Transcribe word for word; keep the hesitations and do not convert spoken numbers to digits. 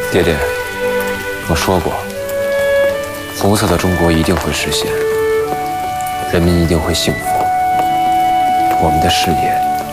爹爹，我说过，红色的中国一定会实现，人民一定会幸福，我们的事业